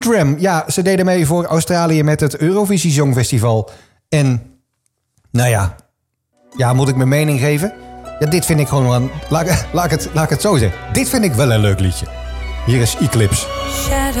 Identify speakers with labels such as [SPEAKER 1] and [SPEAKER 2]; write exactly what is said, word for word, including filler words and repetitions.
[SPEAKER 1] Tram, ja, ze deden mee voor Australië met het Eurovisie Songfestival. En, nou ja, ja, moet ik mijn mening geven? Ja, dit vind ik gewoon wel een... Laat, laat, ik het, laat ik het zo zeggen. Dit vind ik wel een leuk liedje. Hier is Eclipse.